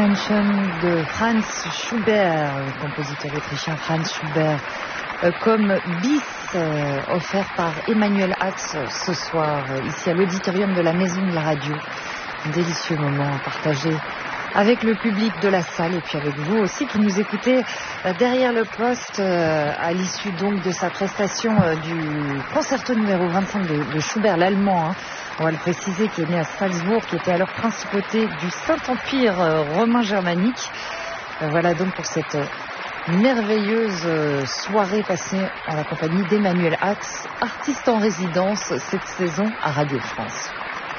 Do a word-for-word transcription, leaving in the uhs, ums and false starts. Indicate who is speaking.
Speaker 1: Extension de Franz Schubert, le compositeur autrichien Franz Schubert, euh, comme bis euh, offert par Emmanuel Hatz ce soir, euh, ici à l'auditorium de la Maison de la Radio. Un délicieux moment à partager avec le public de la salle et puis avec vous aussi qui nous écoutez euh, derrière le poste euh, à l'issue donc de sa prestation euh, du concerto numéro vingt-cinq de, de Schubert, l'allemand, hein, on va le préciser, qui est né à Salzbourg, qui était alors principauté du Saint-Empire euh, romain germanique. Euh, voilà donc pour cette euh, merveilleuse euh, soirée passée en la compagnie d'Emmanuel Hatz, artiste en résidence cette saison à Radio France.